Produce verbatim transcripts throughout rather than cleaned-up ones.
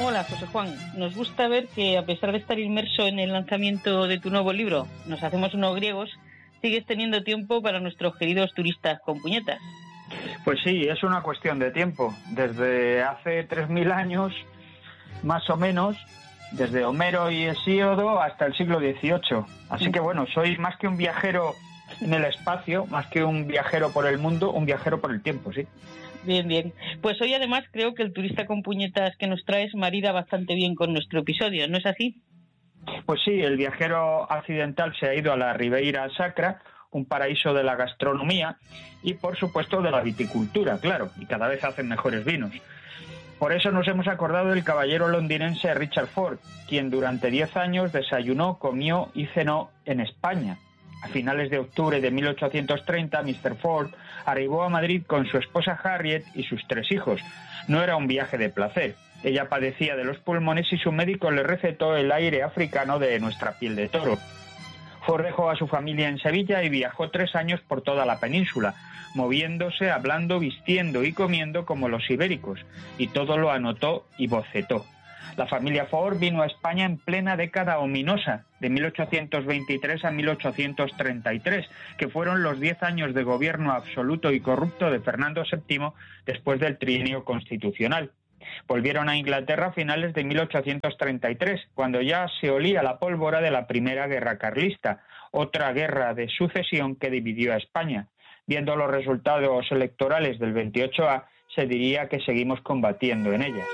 Hola, José Juan. Nos gusta ver que, a pesar de estar inmerso en el lanzamiento de tu nuevo libro, Nos hacemos unos griegos, sigues teniendo tiempo para nuestros queridos turistas con puñetas. Pues sí, es una cuestión de tiempo. Desde hace tres mil años, más o menos, desde Homero y Hesíodo hasta el siglo dieciocho. Así que bueno, soy más que un viajero en el espacio, más que un viajero por el mundo, un viajero por el tiempo, sí. Bien, bien. Pues hoy además creo que el turista con puñetas que nos traes marida bastante bien con nuestro episodio, ¿no es así? Pues sí, el viajero accidental se ha ido a la Ribeira Sacra, un paraíso de la gastronomía y por supuesto de la viticultura, claro, y cada vez hacen mejores vinos. Por eso nos hemos acordado del caballero londinense Richard Ford, quien durante diez años desayunó, comió y cenó en España. A finales de octubre de mil ochocientos treinta, mister Ford arribó a Madrid con su esposa Harriet y sus tres hijos. No era un viaje de placer. Ella padecía de los pulmones y su médico le recetó el aire africano de nuestra piel de toro. Ford dejó a su familia en Sevilla y viajó tres años por toda la península, moviéndose, hablando, vistiendo y comiendo como los ibéricos, y todo lo anotó y bocetó. La familia Ford vino a España en plena década ominosa, de mil ochocientos veintitrés a mil ochocientos treinta y tres, que fueron los diez años de gobierno absoluto y corrupto de Fernando séptimo después del trienio constitucional. Volvieron a Inglaterra a finales de mil ochocientos treinta y tres, cuando ya se olía la pólvora de la Primera Guerra Carlista, otra guerra de sucesión que dividió a España. Viendo los resultados electorales del veintiocho A, se diría que seguimos combatiendo en ellas.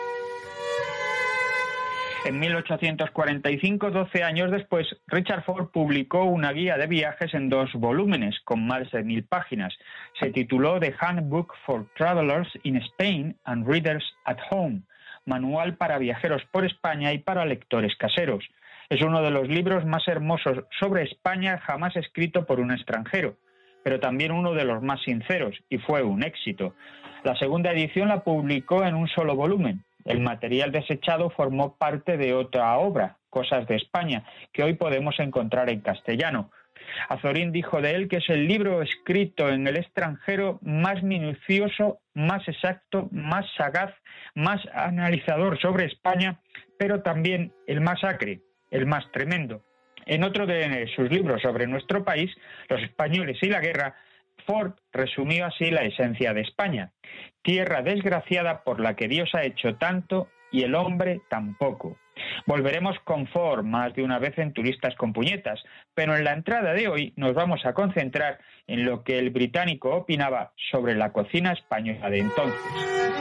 En mil ochocientos cuarenta y cinco, doce años después, Richard Ford publicó una guía de viajes en dos volúmenes, con más de mil páginas. Se tituló The Handbook for Travelers in Spain and Readers at Home, manual para viajeros por España y para lectores caseros. Es uno de los libros más hermosos sobre España jamás escrito por un extranjero, pero también uno de los más sinceros, y fue un éxito. La segunda edición la publicó en un solo volumen. El material desechado formó parte de otra obra, Cosas de España, que hoy podemos encontrar en castellano. Azorín dijo de él que es el libro escrito en el extranjero más minucioso, más exacto, más sagaz, más analizador sobre España, pero también el más acre, el más tremendo. En otro de sus libros sobre nuestro país, Los españoles y la guerra, Ford resumió así la esencia de España: tierra desgraciada por la que Dios ha hecho tanto y el hombre tan poco. Volveremos con Ford más de una vez en Turistas con Puñetas, pero en la entrada de hoy nos vamos a concentrar en lo que el británico opinaba sobre la cocina española de entonces.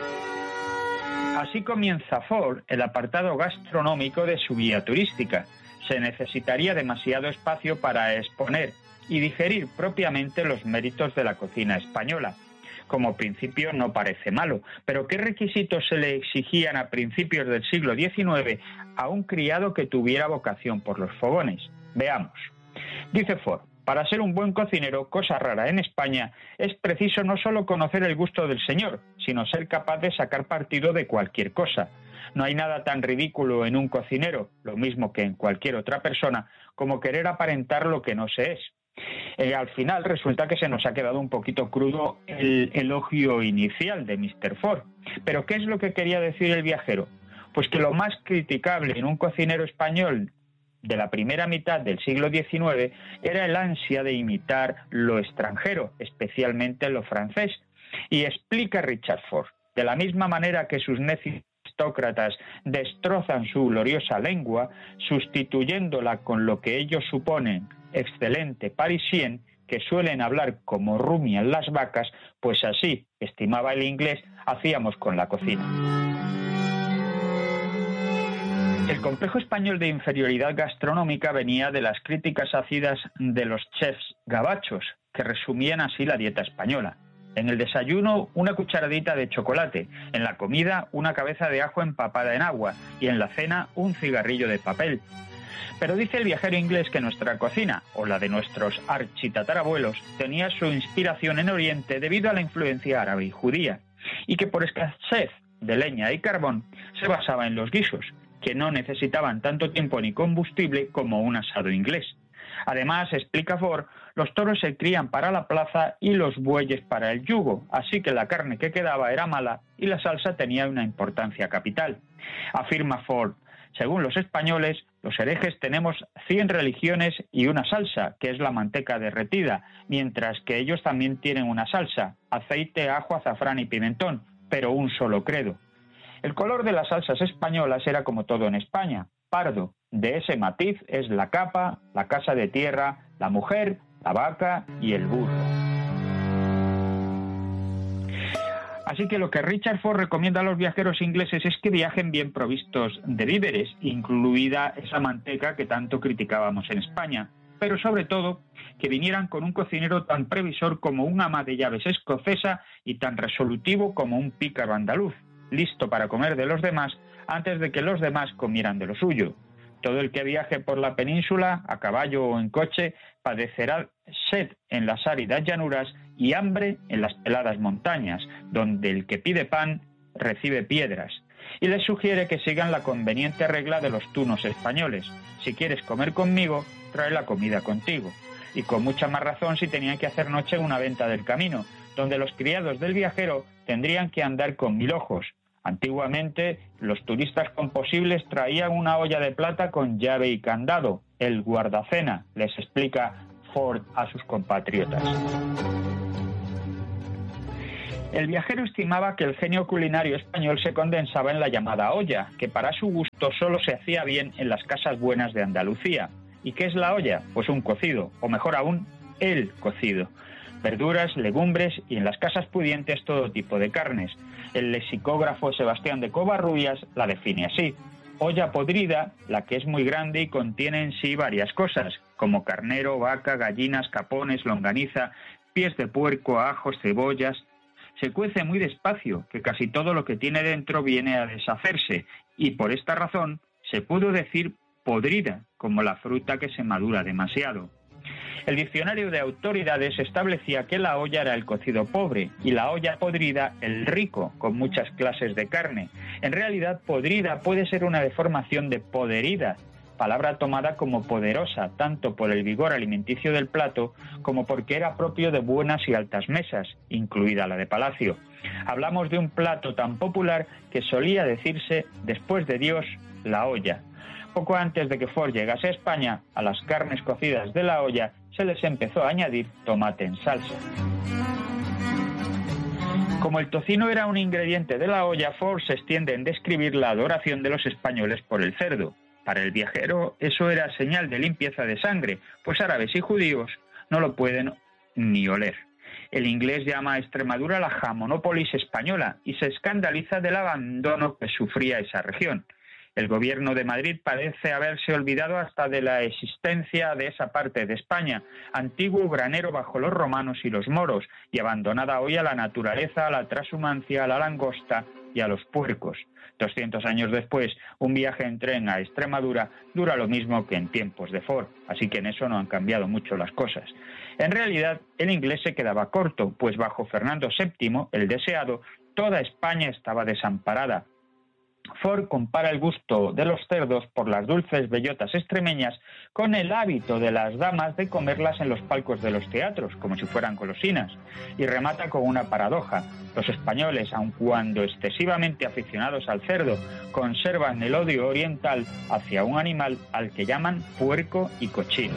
Así comienza Ford el apartado gastronómico de su guía turística. Se necesitaría demasiado espacio para exponer y digerir propiamente los méritos de la cocina española. Como principio no parece malo, pero ¿qué requisitos se le exigían a principios del siglo diecinueve a un criado que tuviera vocación por los fogones? Veamos. Dice Ford: para ser un buen cocinero, cosa rara en España, es preciso no solo conocer el gusto del señor, sino ser capaz de sacar partido de cualquier cosa. No hay nada tan ridículo en un cocinero, lo mismo que en cualquier otra persona, como querer aparentar lo que no se es. Eh, al final resulta que se nos ha quedado un poquito crudo el elogio inicial de mister Ford. ¿Pero qué es lo que quería decir el viajero? Pues que lo más criticable en un cocinero español de la primera mitad del siglo diecinueve era el ansia de imitar lo extranjero, especialmente lo francés. Y explica Richard Ford: de la misma manera que sus necios aristócratas destrozan su gloriosa lengua, sustituyéndola con lo que ellos suponen excelente parisien, que suelen hablar como rumian las vacas, pues así, estimaba el inglés, hacíamos con la cocina. El complejo español de inferioridad gastronómica venía de las críticas ácidas de los chefs gabachos, que resumían así la dieta española. En el desayuno, una cucharadita de chocolate; en la comida, una cabeza de ajo empapada en agua; y en la cena, un cigarrillo de papel. Pero dice el viajero inglés que nuestra cocina, o la de nuestros architatarabuelos, tenía su inspiración en Oriente debido a la influencia árabe y judía, y que por escasez de leña y carbón se basaba en los guisos, que no necesitaban tanto tiempo ni combustible como un asado inglés. Además, explica Ford, los toros se crían para la plaza y los bueyes para el yugo, así que la carne que quedaba era mala y la salsa tenía una importancia capital. Afirma Ford, según los españoles, los herejes tenemos cien religiones y una salsa, que es la manteca derretida, mientras que ellos también tienen una salsa, aceite, ajo, azafrán y pimentón, pero un solo credo. El color de las salsas españolas era como todo en España, pardo. De ese matiz es la capa, la casa de tierra, la mujer, la vaca y el burro. Así que lo que Richard Ford recomienda a los viajeros ingleses es que viajen bien provistos de víveres, incluida esa manteca que tanto criticábamos en España, pero sobre todo que vinieran con un cocinero tan previsor como un ama de llaves escocesa y tan resolutivo como un pícaro andaluz, listo para comer de los demás antes de que los demás comieran de lo suyo. Todo el que viaje por la península, a caballo o en coche, padecerá sed en las áridas llanuras y hambre en las peladas montañas, donde el que pide pan recibe piedras. Y les sugiere que sigan la conveniente regla de los tunos españoles. Si quieres comer conmigo, trae la comida contigo. Y con mucha más razón si tenían que hacer noche en una venta del camino, donde los criados del viajero tendrían que andar con mil ojos. Antiguamente, los turistas composibles traían una olla de plata con llave y candado, el guardacena, les explica Ford a sus compatriotas. El viajero estimaba que el genio culinario español se condensaba en la llamada olla, que para su gusto solo se hacía bien en las casas buenas de Andalucía. ¿Y qué es la olla? Pues un cocido, o mejor aún, el cocido. Verduras, legumbres y en las casas pudientes todo tipo de carnes. El lexicógrafo Sebastián de Covarrubias la define así: olla podrida, la que es muy grande y contiene en sí varias cosas, como carnero, vaca, gallinas, capones, longaniza, pies de puerco, ajos, cebollas. Se cuece muy despacio, que casi todo lo que tiene dentro viene a deshacerse, y por esta razón se pudo decir podrida, como la fruta que se madura demasiado. El diccionario de autoridades establecía que la olla era el cocido pobre y la olla podrida el rico, con muchas clases de carne. En realidad, podrida puede ser una deformación de poderida, palabra tomada como poderosa, tanto por el vigor alimenticio del plato como porque era propio de buenas y altas mesas, incluida la de palacio. Hablamos de un plato tan popular que solía decirse, después de Dios, la olla. Poco antes de que Ford llegase a España, a las carnes cocidas de la olla se les empezó a añadir tomate en salsa. Como el tocino era un ingrediente de la olla, Ford se extiende en describir la adoración de los españoles por el cerdo. Para el viajero eso era señal de limpieza de sangre, pues árabes y judíos no lo pueden ni oler. El inglés llama a Extremadura la jamonópolis española y se escandaliza del abandono que sufría esa región. El gobierno de Madrid parece haberse olvidado hasta de la existencia de esa parte de España, antiguo granero bajo los romanos y los moros, y abandonada hoy a la naturaleza, a la trashumancia, a la langosta y a los puercos. doscientos años después, un viaje en tren a Extremadura dura lo mismo que en tiempos de Ford, así que en eso no han cambiado mucho las cosas. En realidad, el inglés se quedaba corto, pues bajo Fernando séptimo, el deseado, toda España estaba desamparada. Ford compara el gusto de los cerdos por las dulces bellotas extremeñas con el hábito de las damas de comerlas en los palcos de los teatros, como si fueran golosinas, y remata con una paradoja. Los españoles, aun cuando excesivamente aficionados al cerdo, conservan el odio oriental hacia un animal al que llaman puerco y cochino.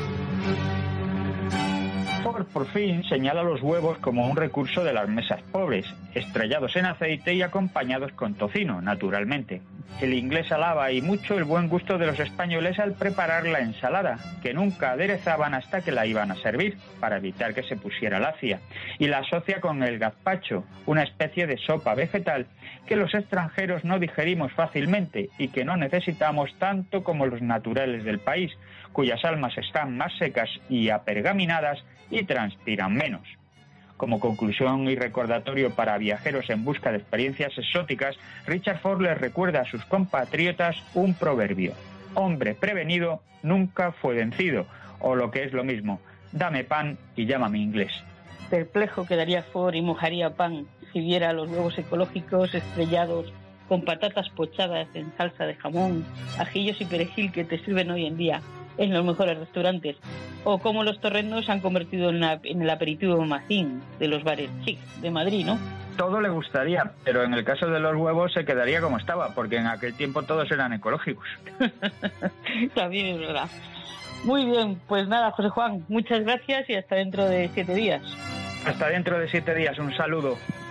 Ford, por fin, señala los huevos como un recurso de las mesas pobres, estrellados en aceite y acompañados con tocino, naturalmente. El inglés alaba y mucho el buen gusto de los españoles al preparar la ensalada, que nunca aderezaban hasta que la iban a servir, para evitar que se pusiera lacia, y la asocia con el gazpacho, una especie de sopa vegetal que los extranjeros no digerimos fácilmente y que no necesitamos tanto como los naturales del país, cuyas almas están más secas y apergaminadas y transpiran menos. Como conclusión y recordatorio para viajeros en busca de experiencias exóticas, Richard Ford les recuerda a sus compatriotas un proverbio: hombre prevenido nunca fue vencido, o lo que es lo mismo, dame pan y llámame inglés. Perplejo quedaría Ford y mojaría pan si viera los huevos ecológicos estrellados con patatas pochadas en salsa de jamón, ajillos y perejil que te sirven hoy en día. en los mejores restaurantes, o cómo los torrendos se han convertido en, la, en el aperitivo macín de los bares chic de Madrid, ¿no? Todo le gustaría, pero en el caso de los huevos se quedaría como estaba, porque en aquel tiempo todos eran ecológicos. También es verdad. Muy bien, pues nada, José Juan, muchas gracias y hasta dentro de siete días. Hasta dentro de siete días, un saludo.